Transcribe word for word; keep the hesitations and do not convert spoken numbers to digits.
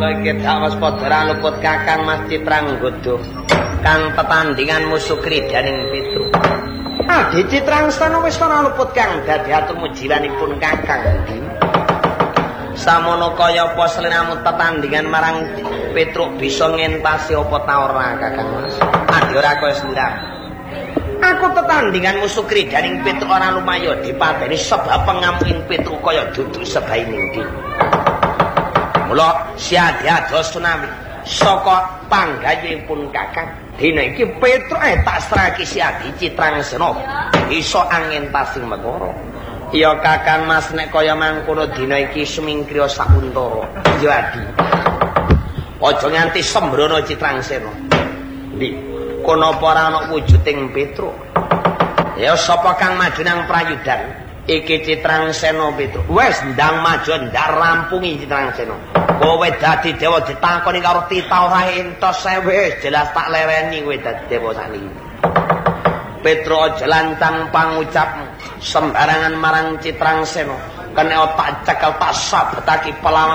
Mula iki dak wis padha luput Kakang Mas Citranggoda kang tetandingan musuh kridaning Petruk. Adi Citrangsana wis ora luput kang dadi atur mujiwanipun Kakang. Samono kaya apa sliramu tetandingan marang Petruk bisa ngentasi apa ta ora Kakang Mas? Adi ora kaya sendang. Aku tetandingan musuh kridaning Petruk ora lumaya dipateni sebab pengamping Petruk kaya duduk sebaining iki. Mula siadi ados sunami saka panggayipun Kakang. Dina iki Petruk eh tak serahke siadi Citrangsana iso angentasi megara. Ya Kakang Mas nek kaya mangkono dina iki sumingkriya sakuntara. Ya Adi. Aja nganti sembrono Citrangsana. Ndi? Kono apa ora ana wujuding Petruk? Ya sapa kang maju nang prayudan? Iki Citrangsana Petruk. Wis ndang maju ndak rampungi Citrangsana. Kowe dadi dewa ditakoni karo tita ora entos wis jelas tak lereni kowe dadi dewa sakniki. Petruk aja lantang pangucapmu sembarangan marang Citrangsana. Kene tak cekel tak sabetake pelawan